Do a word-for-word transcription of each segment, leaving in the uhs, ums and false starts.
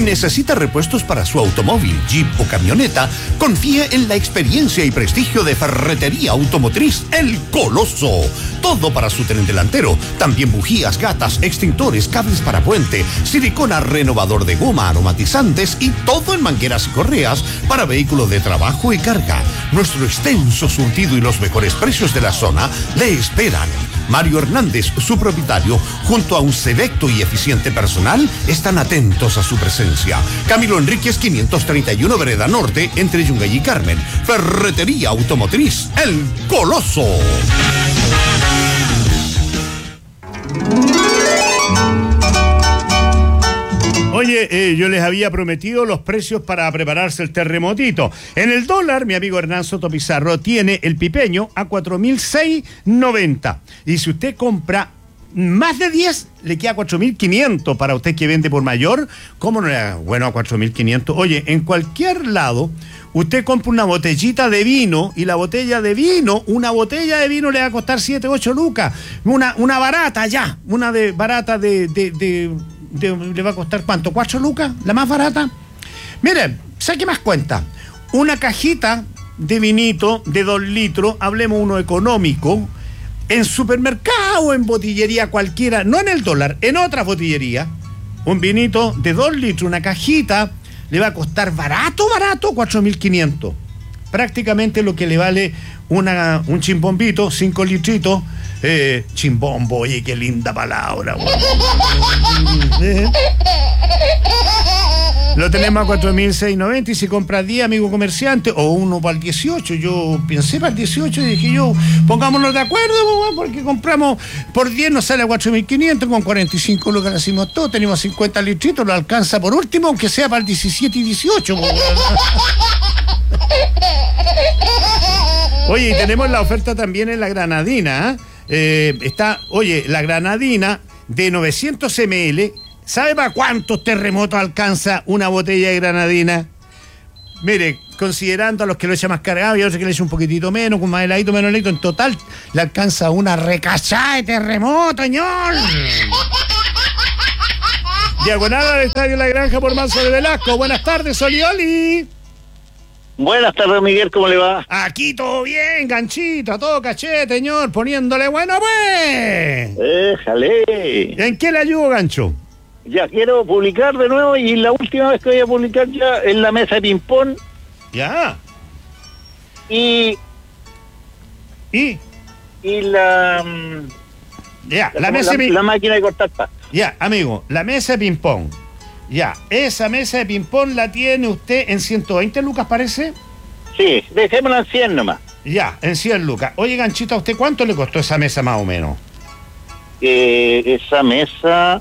necesita repuestos para su automóvil, jeep o camioneta, confíe en la experiencia y prestigio de Ferretería Automotriz El Coloso. Todo para su tren delantero. También bujías, gatas, extintores, cables para puente, silicona, renovador de goma, aromatizantes y todo en mangueras y correas para vehículos de trabajo y carga. Nuestro extenso surtido y los mejores precios de la zona le esperan. Mario Hernández, su propietario, junto a un selecto y eficiente personal, están atentos a su presencia. Camilo Enríquez, quinientos treinta y uno, Vereda Norte, entre Yungay y Carmen. Ferretería Automotriz El Coloso. Oye, eh, yo les había prometido los precios para prepararse el terremotito. En el dólar, mi amigo Hernán Soto Pizarro tiene el pipeño a cuatro mil seiscientos noventa. Y si usted compra más de diez, le queda cuatro mil quinientos para usted que vende por mayor. ¿Cómo no le da? Bueno, a cuatro mil quinientos. Oye, en cualquier lado, usted compra una botellita de vino y la botella de vino, una botella de vino le va a costar siete, ocho lucas. Una, una barata ya, una de barata de... de, de De, ¿le va a costar cuánto? ¿Cuatro lucas? ¿La más barata? Miren, saque más cuenta. Una cajita de vinito de dos litros, hablemos uno económico, en supermercado, en botillería cualquiera, no en el dólar, en otras botillerías, un vinito de dos litros, una cajita, le va a costar barato, barato, cuatro mil quinientos. Prácticamente lo que le vale una, un chimbombito, cinco litritos. Eh, chimbombo, oye, qué linda palabra. Eh. Lo tenemos a cuatro mil seiscientos noventa y si compra diez, amigo comerciante, o uno para el dieciocho, yo pensé para el dieciocho y dije yo, pongámonos de acuerdo, porque compramos por diez, nos sale a cuatro mil quinientos, con cuarenta y cinco lucas lo hacemos todo, tenemos cincuenta litritos, lo alcanza por último, aunque sea para el diecisiete y dieciocho. Oye, y tenemos la oferta también en la granadina, ¿eh? Eh, está, oye, la granadina de novecientos mililitros, ¿sabe para cuántos terremotos alcanza una botella de granadina? Mire, considerando a los que lo echan más cargado y a otros que le echan un poquitito menos, con más heladito, menos heladito, en total le alcanza una recachada de terremoto, señor. Diagonal al Estadio La Granja por Manso de Velasco. Buenas tardes, Solioli. Buenas tardes, Miguel, ¿cómo le va? Aquí todo bien, ganchito, a todo cachete, señor, poniéndole bueno, pues. Déjale. ¿En qué le ayudo, gancho? Ya quiero publicar de nuevo y la última vez que voy a publicar ya en la mesa de ping-pong. Ya. Y... ¿Y? Y la... Ya, la, la mesa la, de... la máquina de cortar pasto. Ya, amigo, la mesa de ping-pong. Ya, esa mesa de ping-pong la tiene usted en ciento veinte lucas, parece. Sí, dejémosla en cien nomás. Ya, en cien lucas. Oye, ganchito, ¿a usted cuánto le costó esa mesa más o menos? Eh, esa mesa...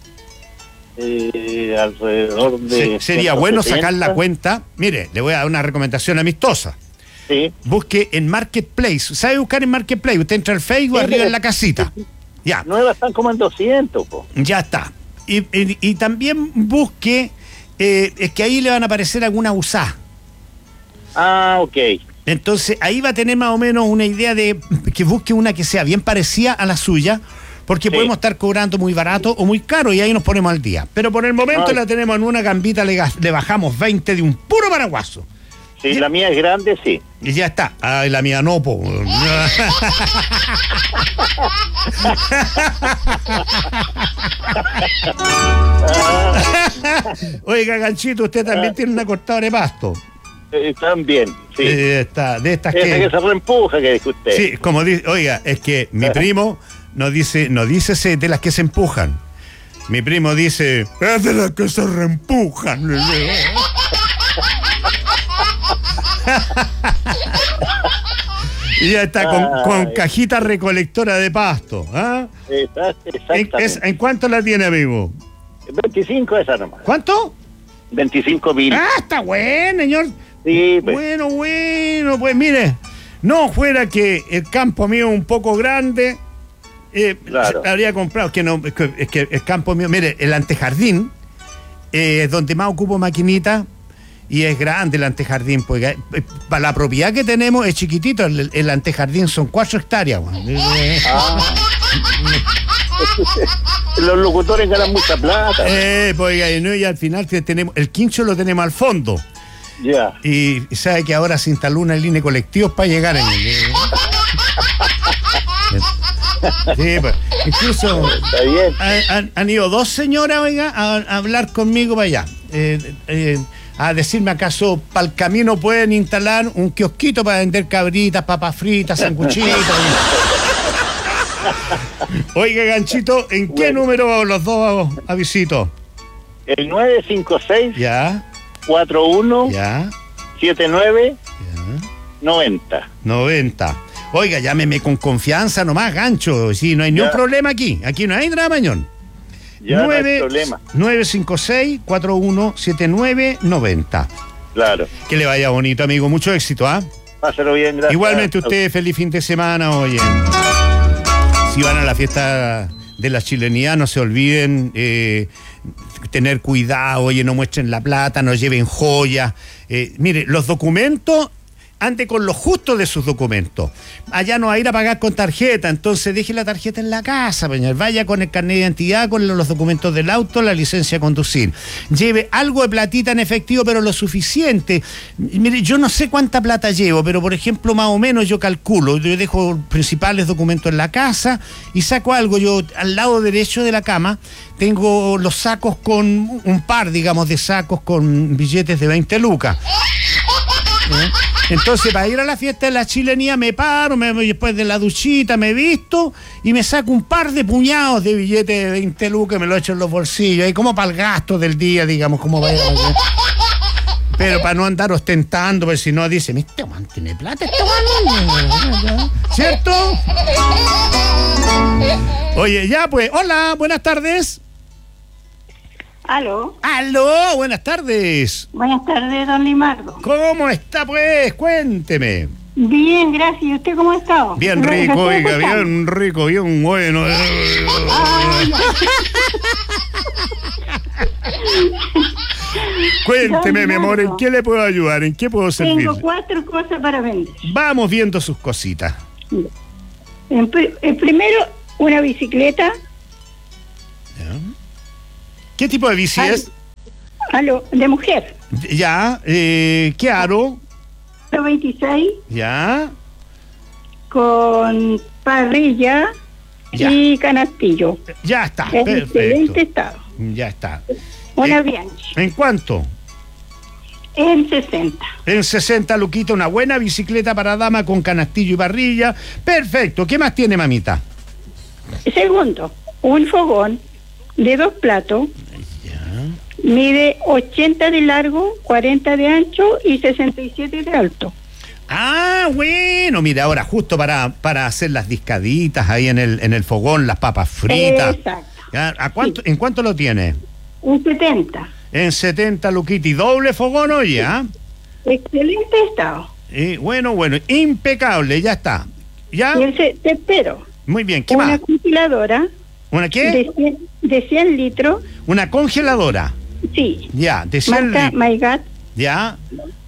Eh, alrededor de... Se, sería bueno sacar la cuenta. Mire, le voy a dar una recomendación amistosa. Sí. Busque en Marketplace. ¿Sabe buscar en Marketplace? Usted entra al Facebook, sí, arriba en la casita. Ya. Nuevas están como en doscientos, po. Ya está. Y, y, y también busque, eh, es que ahí le van a aparecer algunas usadas. Ah, ok. Entonces ahí va a tener más o menos una idea de que busque una que sea bien parecida a la suya, porque sí, podemos estar cobrando muy barato o muy caro y ahí nos ponemos al día. Pero por el momento Ay. la tenemos en una gambita, le, le bajamos veinte de un puro paraguaso. Sí, y, la mía es grande, sí. Y ya está. Ay, la mía no, po. Oiga, ganchito, usted también tiene una cortadora de pasto. Eh, también, sí. Eh, está, de estas Esa que... que se reempuja, que dice usted. Sí, como dice, oiga, es que mi primo no dice, no dice de las que se empujan. Mi primo dice, es de las que se reempujan. Y ya está con, con cajita recolectora de pasto. ¿Ah? ¿En, es, ¿En cuánto la tiene, amigo? veinticinco esa nomás. ¿Cuánto? veinticinco mil. Ah, está bueno, señor. Sí, pues. Bueno, bueno, pues mire, no fuera que el campo mío es un poco grande, eh, claro, habría comprado, que no, es que, es que el campo mío, mire, el antejardín, eh, es donde más ocupo maquinita. Y es grande el antejardín, porque para la propiedad que tenemos es chiquitito, el, el antejardín son cuatro hectáreas. Ah. los locutores ganan mucha plata. Eh, pues oiga, y, no, y al final que tenemos, el quincho lo tenemos al fondo. Ya. Y sabe que ahora se instaló una línea de colectivos para llegar en el... Sí, pues, incluso Está bien. han, han- han ido dos señoras, oiga, a, a hablar conmigo para allá. Eh, eh, a decirme acaso para el camino pueden instalar un kiosquito para vender cabritas, papas fritas, sanguchitos. Oiga, Ganchito, ¿en qué Bueno. número los dos avisitos? El nueve cinco seis, Ya, cuatro uno, ya, siete nueve, ya. noventa. noventa. Oiga, llámeme con confianza nomás, Gancho. Sí, no hay ni un Ya. problema aquí. Aquí no hay drama, ñón. Ya no hay problema. nueve cinco seis, cuatro uno siete nueve, noventa. Claro. Que le vaya bonito, amigo. Mucho éxito, ¿ah? Pásalo bien, gracias. Igualmente usted, feliz fin de semana, oye. Si van a la fiesta de la chilenidad, no se olviden eh, tener cuidado, oye, no muestren la plata, no lleven joyas. Eh, mire, los documentos, ande con lo justo de sus documentos. Allá no va a ir a pagar con tarjeta, entonces deje la tarjeta en la casa, señor. Vaya con el carnet de identidad, con los documentos del auto, la licencia a conducir. Lleve algo de platita en efectivo, pero lo suficiente. Mire, yo no sé cuánta plata llevo, pero por ejemplo, más o menos yo calculo. Yo dejo principales documentos en la casa y saco algo. Yo al lado derecho de la cama tengo los sacos con un par, digamos, de sacos con billetes de veinte lucas. ¿Eh? Entonces, para ir a la fiesta de la chilenía me paro, me, después de la duchita me visto y me saco un par de puñados de billetes de veinte lucas y me lo echo en los bolsillos, ahí como para el gasto del día, digamos, como vaya. Pero para no andar ostentando, porque si no dice, este man tiene plata, este man, ¿cierto? Oye, ya pues, hola, buenas tardes. Aló, Aló, buenas tardes. buenas tardes, don Limardo. ¿Cómo está pues? Cuénteme. Bien, gracias. ¿Y usted cómo está? Bien Lo- lo rico, estoy oiga, escuchando. bien rico, bien bueno. Ah, ya. Cuénteme, mi amor, ¿en qué le puedo ayudar? ¿En qué puedo servir? Tengo cuatro cosas para vender. Vamos viendo sus cositas. En pri- el primero, una bicicleta. ¿Qué tipo de bici Ay. es? Aló, de mujer. Ya, eh, ¿qué aro? veintiséis Ya, con parrilla Ya. y canastillo. ya está, En excelente perfecto. estado. Ya está. Una Eh, Bianchi. ¿En cuánto? En sesenta. En sesenta luquita, una buena bicicleta para dama con canastillo y parrilla. Perfecto. ¿Qué más tiene, mamita? Segundo, un fogón de dos platos. Mide ochenta de largo, cuarenta de ancho y sesenta y siete de alto. Ah, bueno, mira, ahora justo para, para hacer las discaditas ahí en el, en el fogón, las papas fritas. Exacto. Ya, ¿A cuánto, ¿En cuánto lo tiene? Un setenta. En setenta luquita y doble fogón, oye, ¿ah? Excelente estado. Y bueno, bueno, impecable, ya está. ¿Ya? Y el se- te espero. Muy bien, ¿qué Una más? congeladora ¿Una qué? de cien, de cien litros. Una congeladora. Sí. Ya, de cien Marca litros. Maigat. Ya.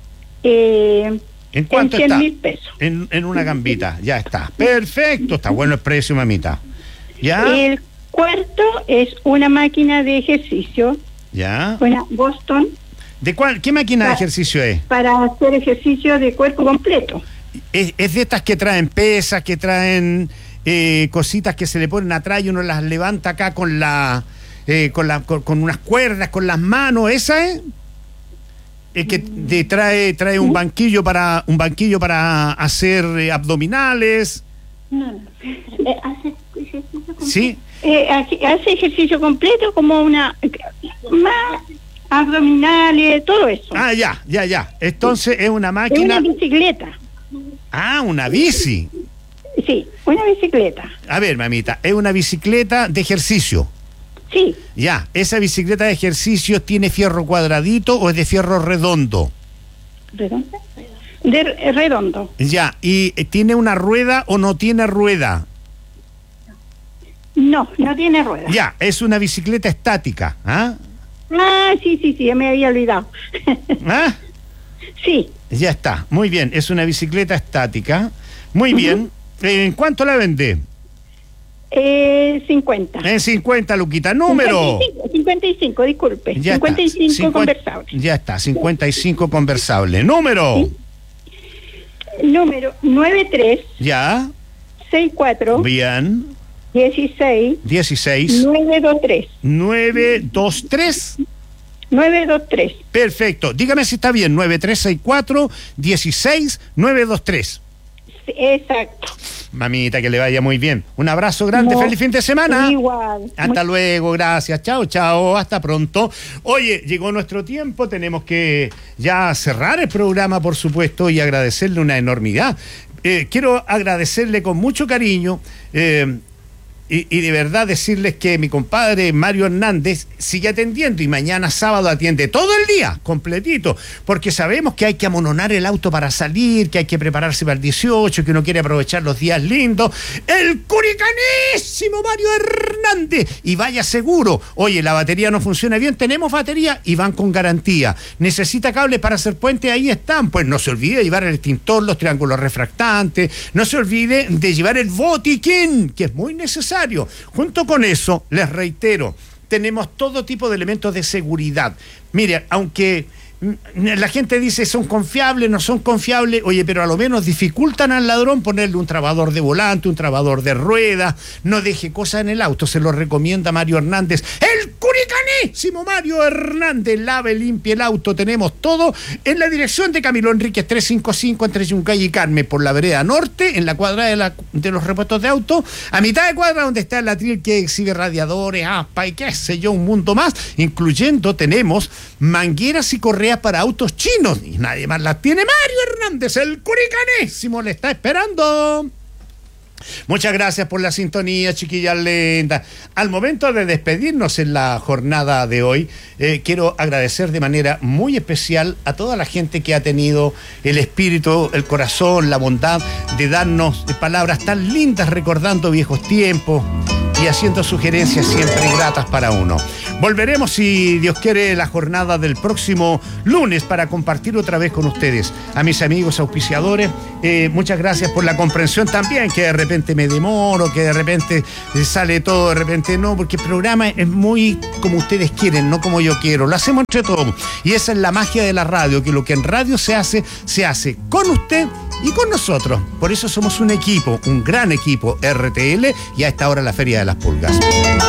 Eh, ¿En cuánto en cien está? mil pesos. En, en una gambita, ya está. Perfecto, está bueno el precio, mamita. ¿Ya? El cuarto es una máquina de ejercicio, ¿Ya? una Boston, ¿De cuál? ¿Qué máquina de Pa- ejercicio es? para hacer ejercicio de cuerpo completo. Es, es de estas que traen pesas, que traen eh, cositas que se le ponen atrás y uno las levanta acá con la, eh, con, la con, con unas cuerdas, con las manos. ¿Esa es? Es que de- trae trae un banquillo para un banquillo para hacer eh, abdominales. No, no. Eh, hace ejercicio completo. ¿Sí? Eh, hace hace ejercicio completo como una más abdominales, todo eso. Ah, ya, ya, ya. Entonces es una es máquina. una bicicleta. Ah, una bici. Sí, una bicicleta. A ver, mamita, es una bicicleta de ejercicio. Sí, Ya, ¿esa bicicleta de ejercicio tiene fierro cuadradito o es de fierro redondo? redondo. De eh, redondo. Ya, ¿y eh, tiene una rueda o no tiene rueda? No, no tiene ruedas. Ya, es una bicicleta estática. ¿Ah? Ah, sí, sí, sí, ya me había olvidado. ¿Ah? Sí, Ya está, muy bien, es una bicicleta estática. Muy bien. ¿En cuánto la vende? Eh, cincuenta. En cincuenta, Luquita. Número. cincuenta y cinco, cincuenta y cinco, disculpe. Ya cincuenta y cinco está. cincuenta, conversable. Ya está, cincuenta y cinco conversable. Número. ¿Sí? Número nueve tres Ya. seis cuatro Bien. dieciséis dieciséis. nueve dos tres. nueve dos tres. nueve dos tres. Perfecto. Dígame si está bien. nueve tres seis cuatro dieciséis nueve dos tres. Sí, exacto. Mamita, que le vaya muy bien. Un abrazo grande, No, feliz fin de semana. igual. Hasta Muy- luego, gracias. Chao, chao, hasta pronto. Oye, llegó nuestro tiempo, tenemos que ya cerrar el programa, por supuesto, y agradecerle una enormidad. Eh, quiero agradecerle con mucho cariño eh, y, y de verdad decirles que mi compadre Mario Hernández sigue atendiendo y mañana sábado atiende todo el día, completito, porque sabemos que hay que amononar el auto para salir, que hay que prepararse para el dieciocho, que uno quiere aprovechar los días lindos. ¡El curicanísimo Mario Hernández! Y vaya seguro. Oye, la batería no funciona bien, tenemos batería y van con garantía. ¿Necesita cables para hacer puente? Ahí están. Pues no se olvide de llevar el extintor, los triángulos refractantes, no se olvide de llevar el botiquín, que es muy necesario. Junto con eso, les reitero, tenemos todo tipo de elementos de seguridad. Mire, aunque la gente dice son confiables, no son confiables, oye, pero a lo menos dificultan al ladrón ponerle un trabador de volante, un trabador de ruedas, no deje cosas en el auto, se lo recomienda Mario Hernández, el curicanísimo Mario Hernández. Lave, limpie el auto, tenemos todo en la dirección de Camilo Enríquez trescientos cincuenta y cinco entre Yungay y Carmen, por la vereda norte, en la cuadra de, la, de los repuestos de auto, a mitad de cuadra donde está el atril que exhibe radiadores, aspa y qué sé yo, un mundo más, incluyendo tenemos mangueras y correas para autos chinos, y nadie más las tiene. Mario Hernández, el curicanísimo, le está esperando. Muchas gracias por la sintonía, chiquillas lindas. Al momento de despedirnos en la jornada de hoy, eh, quiero agradecer de manera muy especial a toda la gente que ha tenido el espíritu, el corazón, la bondad de darnos palabras tan lindas recordando viejos tiempos y haciendo sugerencias siempre gratas para uno. Volveremos, si Dios quiere, la jornada del próximo lunes para compartir otra vez con ustedes. A mis amigos auspiciadores, eh, muchas gracias por la comprensión también, que de repente me demoro, que de repente sale todo, de repente no, porque el programa es muy como ustedes quieren, no como yo quiero. Lo hacemos entre todos. Y esa es la magia de la radio, que lo que en radio se hace, se hace con usted y con nosotros. Por eso somos un equipo, un gran equipo R T L, y a esta hora la Feria de las Pulgas.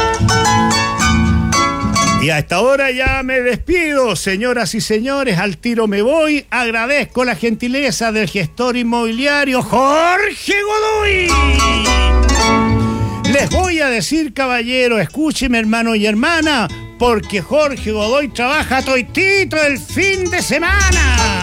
Y a esta hora ya me despido, señoras y señores, al tiro me voy. Agradezco la gentileza del gestor inmobiliario Jorge Godoy. Les voy a decir, caballero, escúcheme, hermano y hermana, porque Jorge Godoy trabaja toitito el fin de semana.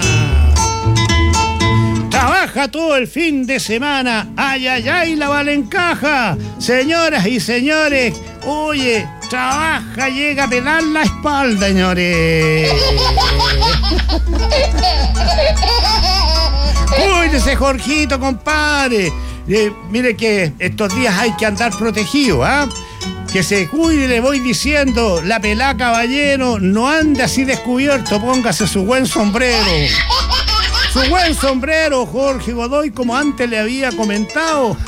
Trabaja todo el fin de semana. Ay, ay, ay, la Valencaja. Señoras y señores, oye, trabaja, llega a pelar la espalda, señores. Cuídese, Jorgito, compadre. Eh, mire que estos días hay que andar protegido, ¿ah? ¿eh? Que se cuide, le voy diciendo. La pelá, caballero, no ande así descubierto. Póngase su buen sombrero. Su buen sombrero, Jorge Godoy, como antes le había comentado.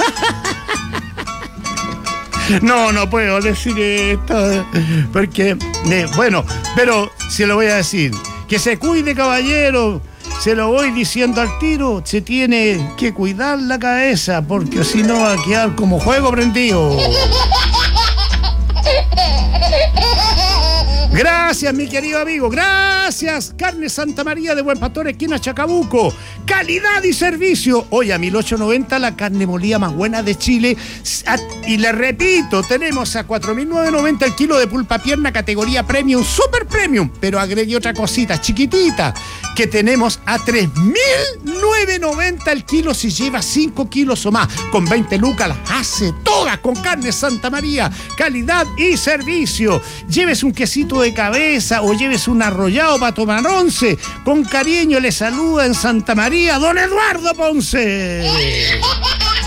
No, no puedo decir esto, porque, eh, bueno, pero se lo voy a decir. Que se cuide, caballero, se lo voy diciendo al tiro, se tiene que cuidar la cabeza, porque si no va a quedar como juego prendido. Gracias, mi querido amigo, gracias. Carne Santa María de Buen Pastor, esquina Chacabuco. Calidad y servicio. Hoy a mil ochocientos noventa la carne molida más buena de Chile. Y le repito, tenemos a cuatro mil novecientos noventa el kilo de pulpa pierna, categoría premium, super premium. Pero agregué otra cosita chiquitita, que tenemos a tres mil novecientos noventa el kilo si lleva cinco kilos o más. Con veinte lucas las hace todas con Carne Santa María. Calidad y servicio. Lleves un quesito de cabeza o lleves un arrollado para tomar once. Con cariño le saluda en Santa María don Eduardo Ponce.